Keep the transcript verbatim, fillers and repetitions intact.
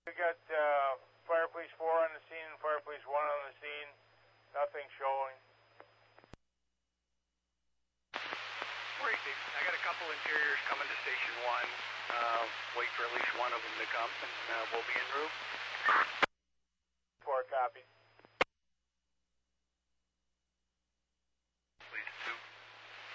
We got uh, Fire Police four on the scene and Fire Police one on the scene. Nothing showing. Great, I got a couple interiors coming to Station one. Uh, wait for at least one of them to come, and uh, we'll be en route. Four, copy.